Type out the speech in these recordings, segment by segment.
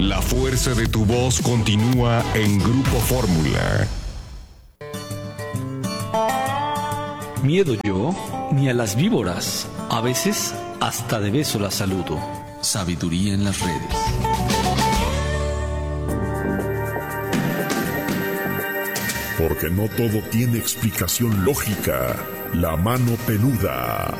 La fuerza de tu voz continúa en Grupo Fórmula. Miedo yo, ni a las víboras. A veces hasta de beso las saludo. Sabiduría en las redes. Porque no todo tiene explicación lógica. La mano peluda.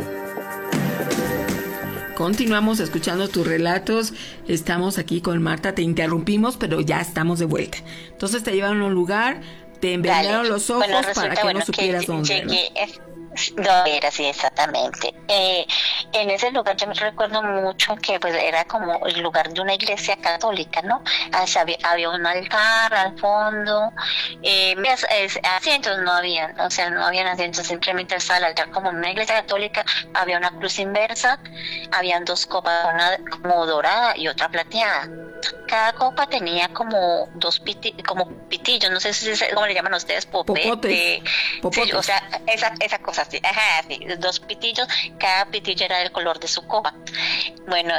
Continuamos escuchando tus relatos. Estamos aquí con Marta. Te interrumpimos, pero ya estamos de vuelta. Entonces te llevaron a un lugar, te envenenaron los ojos para que no supieras dónde. No era así exactamente. En ese lugar yo me recuerdo mucho que pues era como el lugar de una iglesia católica, ¿no? Había un altar al fondo, asientos no habían, o sea, no habían asientos, simplemente estaba el altar como en una iglesia católica, había una cruz inversa, habían dos copas, una como dorada y otra plateada. Cada copa tenía como dos pitillos, no sé si cómo le llaman ustedes, popotes. Sí, o sea, esa cosa así, ajá, sí, dos pitillos, cada pitillo era del color de su copa. Bueno,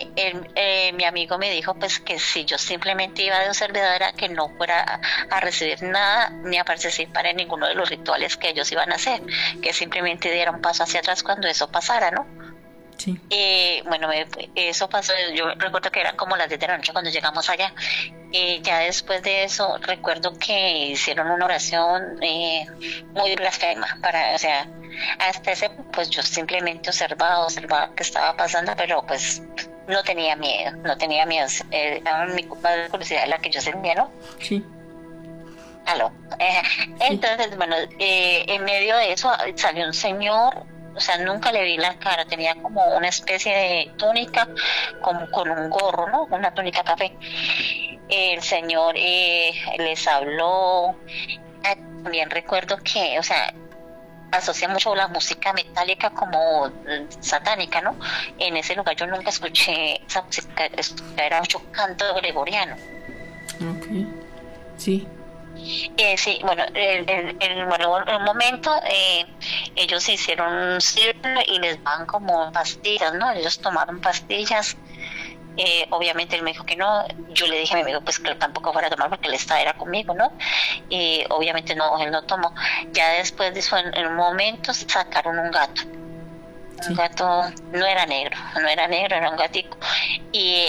mi amigo me dijo pues que si yo simplemente iba de observadora, que no fuera a recibir nada ni a participar en ninguno de los rituales que ellos iban a hacer, que simplemente diera un paso hacia atrás cuando eso pasara, ¿no? Sí. Bueno, eso pasó, yo recuerdo que eran como las 10 de la noche cuando llegamos allá. Ya después de eso recuerdo que hicieron una oración muy blasfema o sea, hasta ese pues yo simplemente observaba qué estaba pasando, pero pues no tenía miedo, era mi curiosidad la que yo sentía, ¿no? Sí. Aló. Entonces, bueno, en medio de eso salió un señor. O sea, nunca le vi la cara, tenía como una especie de túnica, como con un gorro, ¿no? Una túnica café. El señor les habló. También recuerdo que, o sea, asocia mucho la música metálica como satánica, ¿no? En ese lugar yo nunca escuché esa música, era mucho canto gregoriano. Ok, sí. Sí, bueno, en un momento ellos hicieron un círculo y les van como pastillas, ¿no? Ellos tomaron pastillas. Obviamente él me dijo que no. Yo le dije a mi amigo pues que él tampoco fuera a tomar porque él era conmigo, ¿no? Y obviamente no, él no tomó. Ya después de eso, en un momento sacaron un gato. Sí. Un gato, no era negro, era un gatico. Y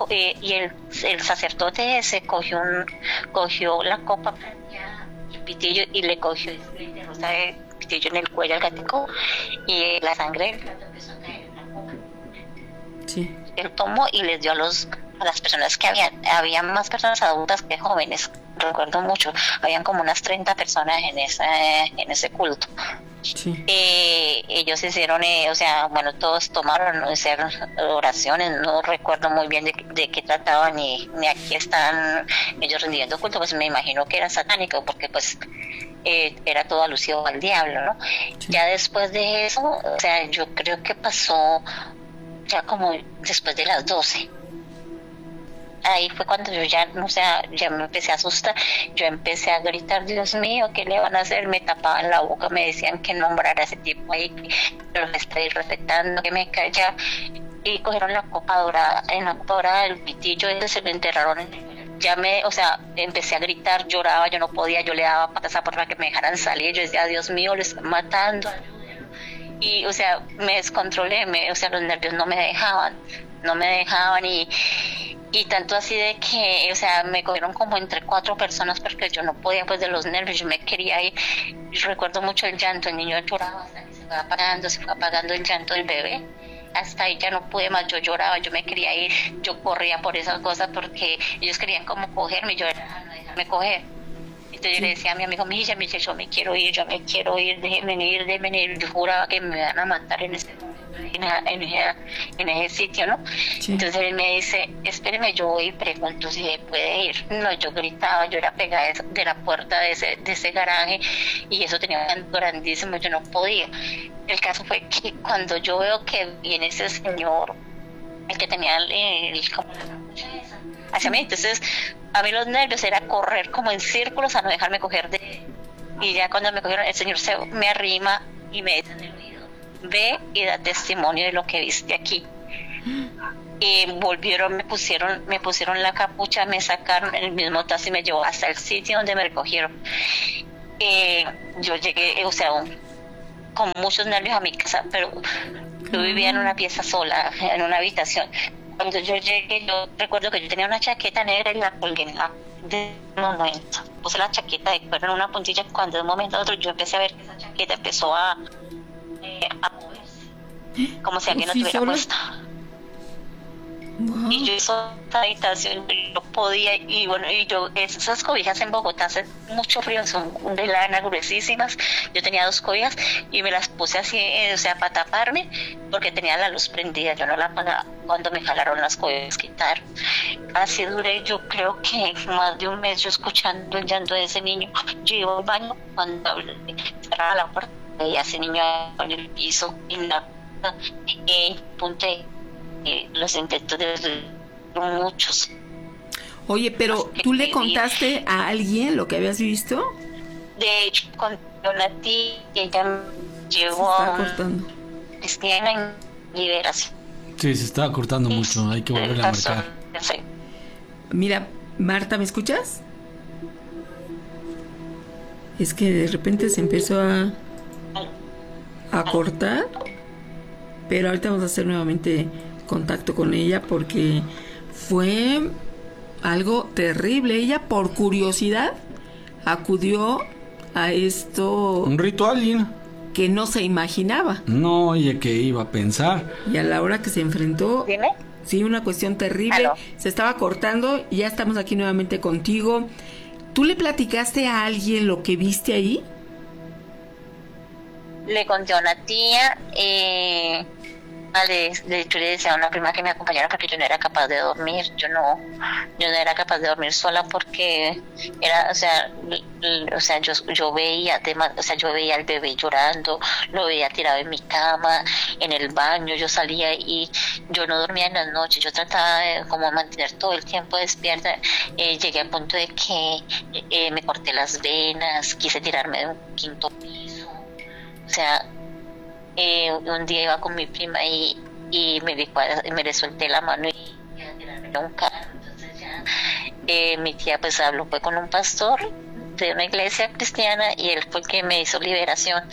el sacerdote ese cogió la copa y el pitillo y le cogió el pitillo en el cuello al gatico y la sangre del gato empezó a caer en la copa. Sí. Él tomó y les dio a las personas que había más personas adultas que jóvenes, recuerdo mucho, habían como unas 30 personas en ese culto. Sí. Ellos hicieron, o sea, bueno, todos hicieron oraciones, no recuerdo muy bien de qué trataban ni aquí están ellos rendiendo culto, pues me imagino que era satánico porque pues era todo alusivo al diablo, ¿no? Sí. Ya después de eso, o sea, yo creo que pasó ya como después de las 12. Ahí fue cuando yo ya me empecé a asustar, yo empecé a gritar, Dios mío, ¿qué le van a hacer? Me tapaban la boca, me decían que nombrara a ese tipo ahí, que los estoy respetando, que me callara, y cogieron la copa dorada, el pitillo ese se lo enterraron empecé a gritar, lloraba, yo no podía, yo le daba patas a para que me dejaran salir, yo decía, Dios mío, lo están matando, y o sea, me descontrolé, los nervios no me dejaban y tanto así de que, o sea, me cogieron como entre 4 personas porque yo no podía, pues de los nervios, yo me quería ir. Yo recuerdo mucho el llanto, el niño lloraba hasta que se fue apagando el llanto del bebé. Hasta ahí ya no pude más, yo lloraba, yo me quería ir, yo corría por esas cosas porque ellos querían como cogerme, yo era, no dejarme coger. Entonces yo le decía a mi amigo, yo me quiero ir, déjenme ir, yo juraba que me iban a matar en ese momento, en ese sitio, ¿no? Sí. Entonces él me dice, espéreme, yo voy y pregunto si se puede ir. No, yo gritaba, yo era pegada de la puerta de ese garaje y eso tenía un canto grandísimo, yo no podía. El caso fue que cuando yo veo que viene ese señor, el que tenía como la capucha esa, hacia mí, entonces a mí los nervios era correr como en círculos a no dejarme coger y ya cuando me cogieron el señor me arrima y me dice en el oído, ve y da testimonio de lo que viste aquí. volvieron, me pusieron la capucha, me sacaron, el mismo taxi me llevó hasta el sitio donde me recogieron. Yo llegué, o sea, con muchos nervios a mi casa, pero yo vivía en una pieza sola, en una habitación. Cuando yo llegué, yo recuerdo que yo tenía una chaqueta negra y la colgué en la de momento. Puse la chaqueta de cuero en una puntilla, cuando de un momento a otro yo empecé a ver que esa chaqueta empezó a moverse, como si alguien la tuviera puesta. Wow. Y yo hizo esta habitación, yo podía, y bueno, y yo, esas cobijas en Bogotá hace mucho frío, son de lana gruesísimas. Yo tenía 2 cobijas y me las puse así, o sea, para taparme, porque tenía la luz prendida, yo no la apagaba. Cuando me jalaron las cobijas, quitaron. Así duré, yo creo que más de un mes yo escuchando el llanto de ese niño. Yo iba al baño, cuando cerraba la puerta, veía a ese niño en el piso, en la punte. Los intentos de muchos. Oye, pero ¿tú le contaste a alguien lo que habías visto? De hecho, con una tía, ella me llevó a cristiana en liberación. Sí, se estaba cortando mucho, hay que volver a marcar. Sí. Mira, Marta, ¿me escuchas? Es que de repente se empezó a cortar, pero ahorita vamos a hacer nuevamente contacto con ella porque fue algo terrible. Ella, por curiosidad, acudió a esto, un ritual que no se imaginaba. No, oye, que iba a pensar. Y a la hora que se enfrentó, ¿Dime? Sí, una cuestión terrible. ¿Aló? Se estaba cortando y ya estamos aquí nuevamente contigo. ¿Tú le platicaste a alguien lo que viste ahí? Le conté a una tía, de hecho le decía a una prima que me acompañara porque yo no era capaz de dormir. Yo no era capaz de dormir sola porque era, yo veía yo veía al bebé llorando, lo veía tirado en mi cama, en el baño. Yo salía y yo no dormía en las noches. Yo trataba de como mantener todo el tiempo despierta. Llegué al punto de que me corté las venas, quise tirarme de un 5º piso. O sea, un día iba con mi prima y me le solté la mano y iba a tirarme a un carro. Entonces ya mi tía pues habló, fue con un pastor de una iglesia cristiana y él fue el que me hizo liberación.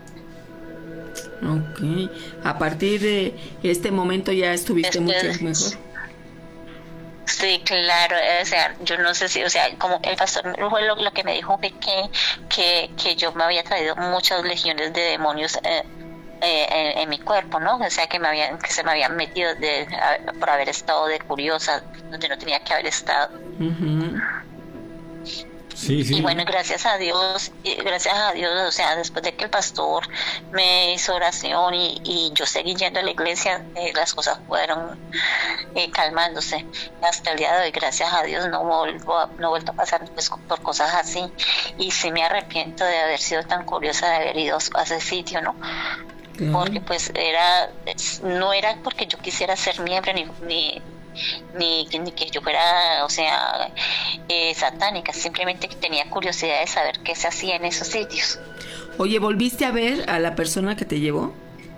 Ok, a partir de este momento ya estuviste mucho mejor. Sí, claro, o sea, yo no sé si, o sea, como el pastor fue lo que me dijo fue que yo me había traído muchas legiones de demonios en mi cuerpo, ¿no? O sea, que se me habían metido por haber estado de curiosa donde no tenía que haber estado. Uh-huh. Sí. Y bueno, gracias a Dios, o sea, después de que el pastor me hizo oración y yo seguí yendo a la iglesia, las cosas fueron calmándose. Hasta el día de hoy, gracias a Dios, no he vuelto a pasar pues, por cosas así. Y sí me arrepiento de haber sido tan curiosa, de haber ido a ese sitio, ¿no? Porque pues no era porque yo quisiera ser miembro ni que yo fuera, o sea, satánica, simplemente que tenía curiosidad de saber qué se hacía en esos sitios. Oye, ¿volviste a ver a la persona que te llevó?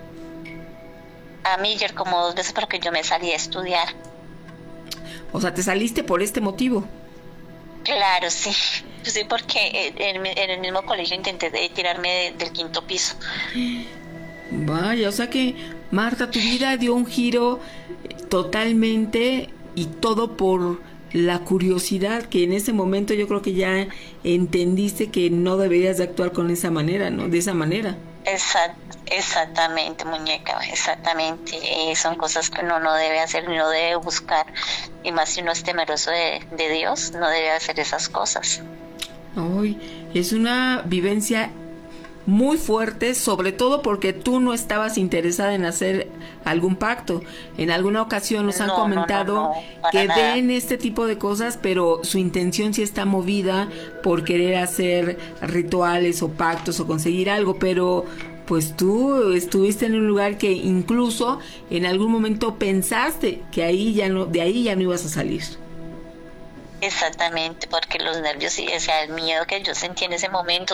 A Miller como 2 veces porque yo me salí a estudiar. O sea, ¿te saliste por este motivo? Claro, sí. Sí, porque en el mismo colegio intenté tirarme del 5º piso. Vaya, o sea que, Marta, tu vida dio un giro totalmente y todo por la curiosidad, que en ese momento yo creo que ya entendiste que no deberías de actuar con esa manera, ¿no? De esa manera. Exactamente, muñeca, exactamente. Son cosas que uno no debe hacer, no debe buscar, y más si uno es temeroso de Dios, no debe hacer esas cosas. Ay, es una vivencia muy fuerte, sobre todo porque tú no estabas interesada en hacer algún pacto. En alguna ocasión nos han comentado que ven este tipo de cosas, pero su intención sí está movida por querer hacer rituales o pactos o conseguir algo, pero pues tú estuviste en un lugar que incluso en algún momento pensaste que de ahí ya no ibas a salir. Exactamente, porque los nervios, o sea, el miedo que yo sentí en ese momento,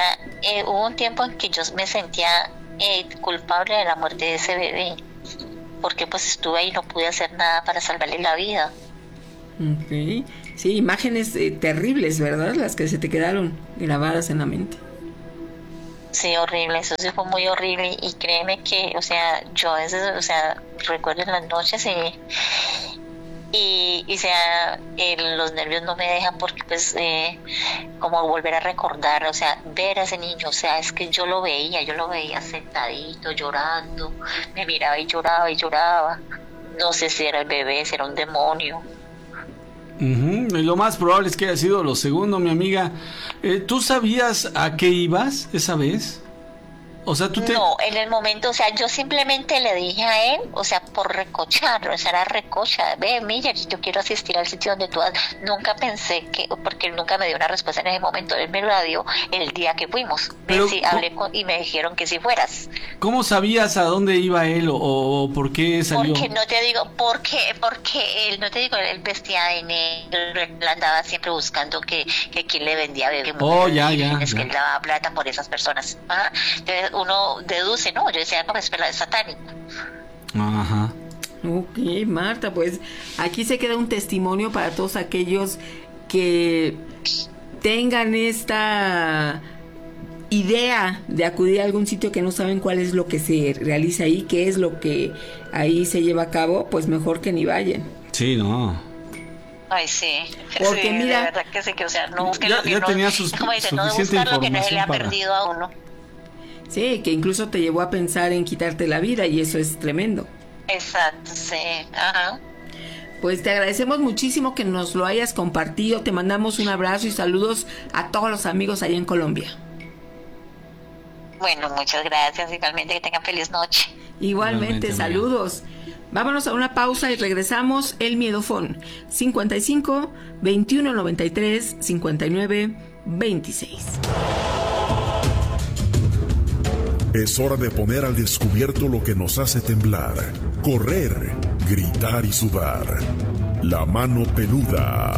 hubo un tiempo en que yo me sentía culpable de la muerte de ese bebé. porque pues estuve ahí y no pude hacer nada para salvarle la vida. Okay. Sí, imágenes terribles, ¿verdad? Las que se te quedaron grabadas en la mente. Sí, horrible, eso sí fue muy horrible, y créeme que, o sea, yo a veces, o sea, recuerdo en las noches y o sea, los nervios no me dejan, porque pues como volver a recordar, o sea, ver a ese niño, o sea, es que yo lo veía sentadito, llorando, me miraba y lloraba, no sé si era el bebé, si era un demonio. Lo más probable es que haya sido lo segundo, mi amiga. ¿Tú sabías a qué ibas esa vez? O sea, No, en el momento, o sea, yo simplemente le dije a él, o sea, por recochar, o sea, era recocha, ve, mira, yo quiero asistir al sitio donde tú vas. Nunca pensé que, porque él nunca me dio una respuesta en ese momento, él me la dio el día que fuimos. Pero, sí, hablé y me dijeron que si fueras. ¿Cómo sabías a dónde iba él o por qué salió? Porque no te digo, porque él, no te digo, él vestía de negro, él andaba siempre buscando que quien le vendía bebé. Es que él daba plata por esas personas. ¿Ah? Entonces, uno deduce, ¿no? Yo decía, no, es satánico. Ajá. Ok, Marta, pues aquí se queda un testimonio para todos aquellos que tengan esta idea de acudir a algún sitio que no saben cuál es lo que se realiza ahí, qué es lo que ahí se lleva a cabo, pues mejor que ni vayan. Sí, no. Ay, sí. Porque sí, mira, de verdad que sí, que, o sea, no busquen ya, lo que ya no, tenía como dicen, no suficiente buscar lo que no se le ha para... perdido a uno. Sí, que incluso te llevó a pensar en quitarte la vida, y eso es tremendo. Exacto, sí, ajá. Pues te agradecemos muchísimo que nos lo hayas compartido, te mandamos un abrazo y saludos a todos los amigos allá en Colombia. Bueno, muchas gracias, igualmente que tengan feliz noche. Igualmente, saludos. Vámonos a una pausa y regresamos. El Miedofón 55 21 93 59 26. Es hora de poner al descubierto lo que nos hace temblar, correr, gritar y sudar. La mano peluda.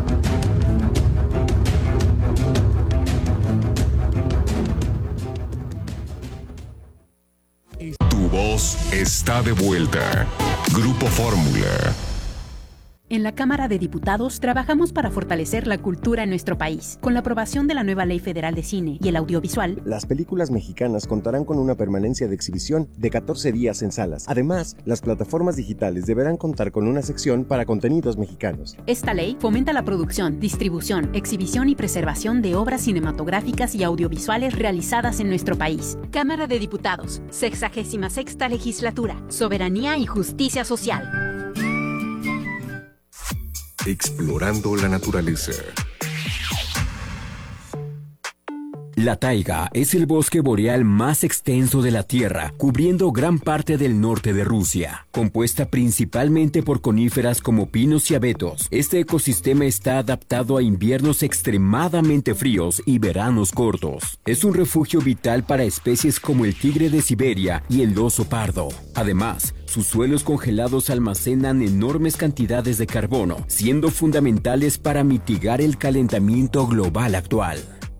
Tu voz está de vuelta. Grupo Fórmula. En la Cámara de Diputados trabajamos para fortalecer la cultura en nuestro país. Con la aprobación de la nueva Ley Federal de Cine y el Audiovisual, las películas mexicanas contarán con una permanencia de exhibición de 14 días en salas. Además, las plataformas digitales deberán contar con una sección para contenidos mexicanos. Esta ley fomenta la producción, distribución, exhibición y preservación de obras cinematográficas y audiovisuales realizadas en nuestro país. Cámara de Diputados, 66ª Legislatura, Soberanía y Justicia Social. Explorando la naturaleza. La taiga es el bosque boreal más extenso de la Tierra, cubriendo gran parte del norte de Rusia. Compuesta principalmente por coníferas como pinos y abetos, este ecosistema está adaptado a inviernos extremadamente fríos y veranos cortos. Es un refugio vital para especies como el tigre de Siberia y el oso pardo. Además, sus suelos congelados almacenan enormes cantidades de carbono, siendo fundamentales para mitigar el calentamiento global actual.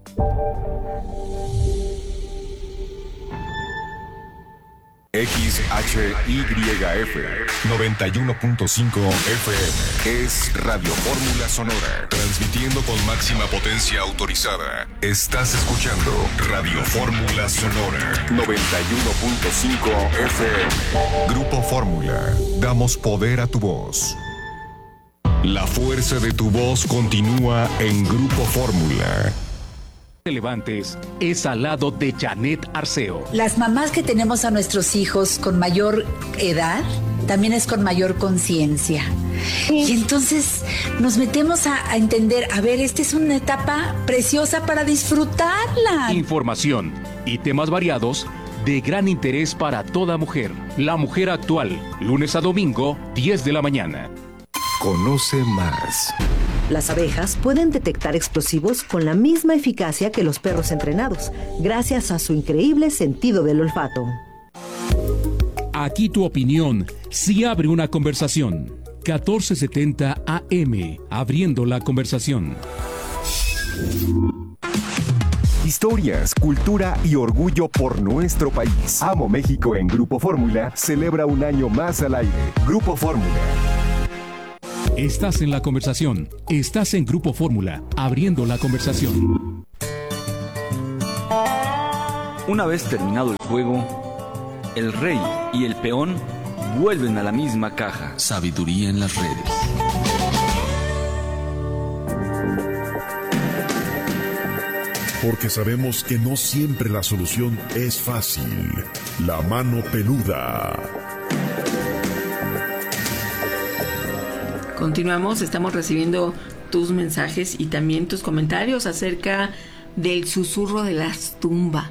XHYF 91.5 FM es Radio Fórmula Sonora, transmitiendo con máxima potencia autorizada. Estás escuchando Radio Fórmula Sonora 91.5 FM. Grupo Fórmula, damos poder a tu voz. La fuerza de tu voz continúa en Grupo Fórmula. Relevantes es al lado de Janet Arceo. Las mamás que tenemos a nuestros hijos con mayor edad, también es con mayor conciencia. Y entonces nos metemos a entender, a ver, esta es una etapa preciosa para disfrutarla. Información y temas variados de gran interés para toda mujer. La Mujer Actual, lunes a domingo, 10 de la mañana. Conoce más. Las abejas pueden detectar explosivos con la misma eficacia que los perros entrenados, gracias a su increíble sentido del olfato. Aquí tu opinión sí abre una conversación. 1470 AM, abriendo la conversación. Historias, cultura y orgullo por nuestro país. Amo México en Grupo Fórmula celebra un año más al aire. Grupo Fórmula. Estás en la conversación. Estás en Grupo Fórmula, abriendo la conversación. Una vez terminado el juego, el rey y el peón vuelven a la misma caja. Sabiduría en las redes. Porque sabemos que no siempre la solución es fácil. La mano peluda. Continuamos, estamos recibiendo tus mensajes y también tus comentarios acerca del susurro de las tumbas.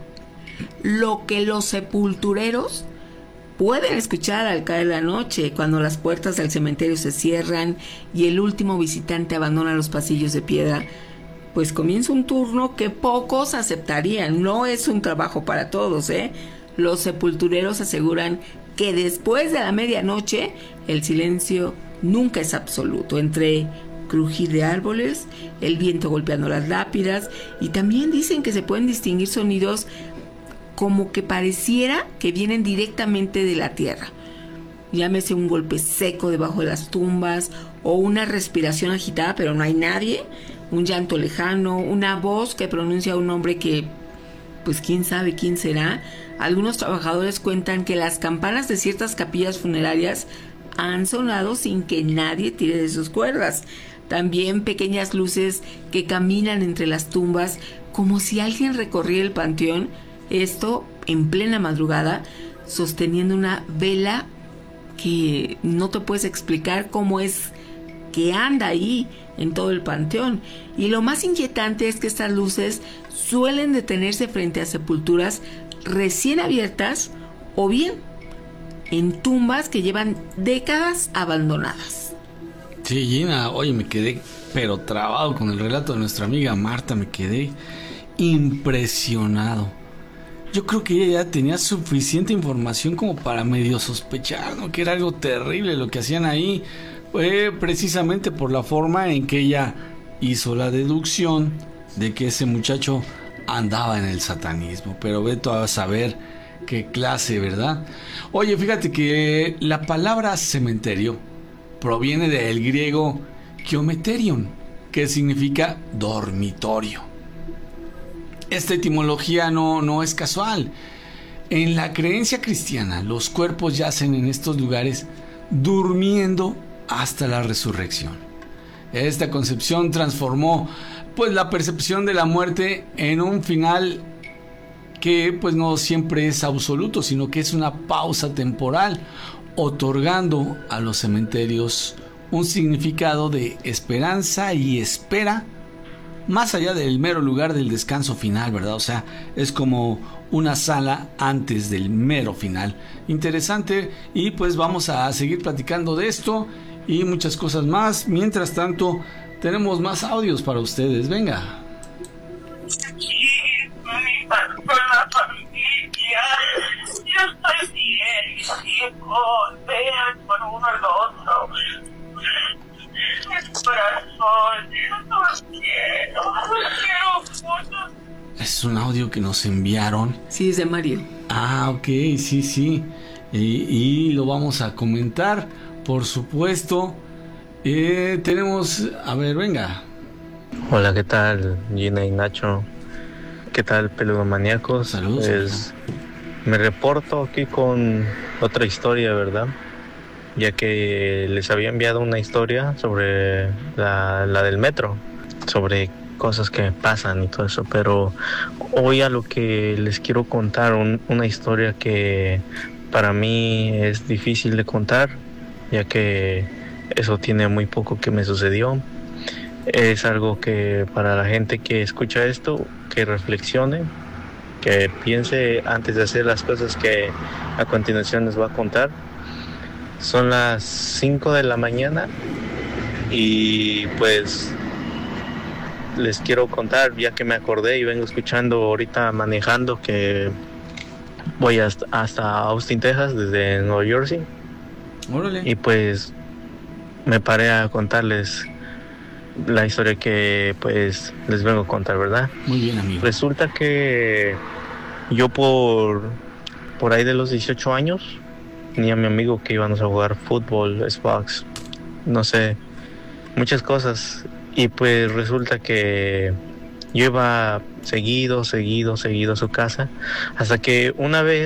Lo que los sepultureros pueden escuchar al caer la noche, cuando las puertas del cementerio se cierran y el último visitante abandona los pasillos de piedra, pues comienza un turno que pocos aceptarían. No es un trabajo para todos, ¿eh? Los sepultureros aseguran que después de la medianoche el silencio nunca es absoluto, entre crujir de árboles, el viento golpeando las lápidas, y también dicen que se pueden distinguir sonidos como que pareciera que vienen directamente de la tierra. Llámese un golpe seco debajo de las tumbas, o una respiración agitada pero no hay nadie, un llanto lejano, una voz que pronuncia un nombre que pues quién sabe quién será. Algunos trabajadores cuentan que las campanas de ciertas capillas funerarias han sonado sin que nadie tire de sus cuerdas. También pequeñas luces que caminan entre las tumbas como si alguien recorriera el panteón, esto en plena madrugada, sosteniendo una vela que no te puedes explicar cómo es que anda ahí en todo el panteón. Y lo más inquietante es que estas luces suelen detenerse frente a sepulturas recién abiertas o bien en tumbas que llevan décadas abandonadas. Sí, Gina, oye, me quedé pero trabado con el relato de nuestra amiga Marta, me quedé impresionado. Yo creo que ella ya tenía suficiente información como para medio sospechar, ¿no?, que era algo terrible lo que hacían ahí. Fue precisamente por la forma en que ella hizo la deducción de que ese muchacho andaba en el satanismo. Pero vete a saber qué clase, ¿verdad? Oye, fíjate que la palabra cementerio proviene del griego geometerion, que significa dormitorio. Esta etimología no es casual. En la creencia cristiana, los cuerpos yacen en estos lugares durmiendo hasta la resurrección. Esta concepción transformó pues la percepción de la muerte en un final que pues no siempre es absoluto, sino que es una pausa temporal, otorgando a los cementerios un significado de esperanza y espera más allá del mero lugar del descanso final, ¿verdad? O sea, es como una sala antes del mero final. Interesante, y pues vamos a seguir platicando de esto y muchas cosas más. Mientras tanto, tenemos más audios para ustedes. Venga. Sí, con la familia. Yo estoy bien, mis hijos, vean con uno al otro. El corazón, los quiero mucho. Es un audio que nos enviaron. Sí, es de Mario. Ah, ok, sí. Y lo vamos a comentar, por supuesto. Tenemos, a ver, venga. Hola, ¿qué tal, Gina y Nacho? ¿Qué tal, peludomaníacos? Saludos. Pues, me reporto aquí con otra historia, ¿verdad? Ya que les había enviado una historia sobre la del metro, sobre cosas que pasan y todo eso, pero hoy a lo que les quiero contar una historia que para mí es difícil de contar, ya que eso tiene muy poco que me sucedió. Es algo que para la gente que escucha esto, que reflexione, que piense antes de hacer las cosas que a continuación les voy a contar. Son las 5 de la mañana y pues les quiero contar, ya que me acordé y vengo escuchando ahorita manejando, que voy hasta Austin, Texas, desde Nueva Jersey. Órale. Y pues me paré a contarles la historia que pues les vengo a contar, ¿verdad? Muy bien, amigo. Resulta que yo por ahí de los 18 años tenía a mi amigo que íbamos a jugar fútbol, Xbox, no sé, muchas cosas. Y pues resulta que yo iba seguido a su casa, hasta que una vez